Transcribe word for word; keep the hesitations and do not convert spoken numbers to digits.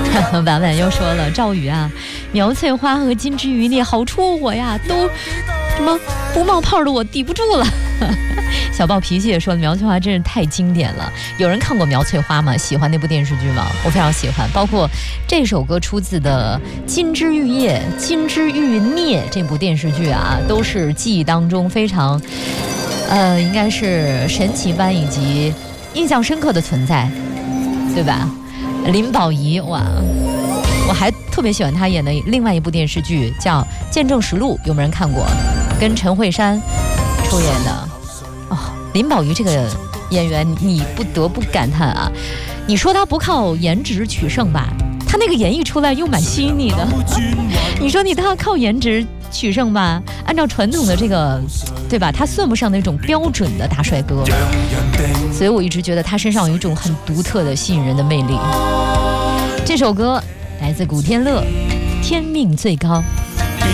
婉婉又说了，赵宇啊，苗翠花和金枝玉孽好戳我呀，都什么不冒泡的我抵不住了。小暴脾气也说了，苗翠花真是太经典了。有人看过苗翠花吗？喜欢那部电视剧吗？我非常喜欢，包括这首歌出自的《金枝玉叶》《金枝玉孽》这部电视剧啊，都是记忆当中非常呃，应该是神奇般以及印象深刻的存在，对吧？林保怡，哇，我还特别喜欢她演的另外一部电视剧叫《见证实录》，有没有人看过？跟陈慧珊出演的。哦，林保怡这个演员，你不得不感叹啊！你说她不靠颜值取胜吧，她那个演绎出来又蛮细腻的。你说你她靠颜值取胜吧，按照传统的这个，对吧？他算不上那种标准的大帅哥，所以我一直觉得他身上有一种很独特的吸引人的魅力。这首歌来自古天乐，《天命最高》。